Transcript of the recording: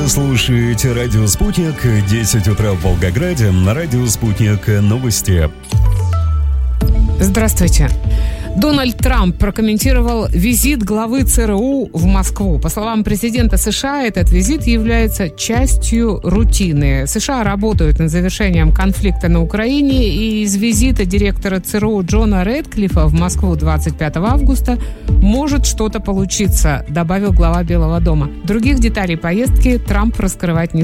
слушаете «Радио Спутник», 10 утра в Волгограде, на «Радио Спутник» новости. Здравствуйте. Дональд Трамп прокомментировал визит главы ЦРУ в Москву. По словам президента США, этот визит является частью рутины. США работают над завершением конфликта на Украине, и из визита директора ЦРУ Джона Рэдклиффа в Москву 25 августа может что-то получиться, добавил глава Белого дома. Других деталей поездки Трамп раскрывать не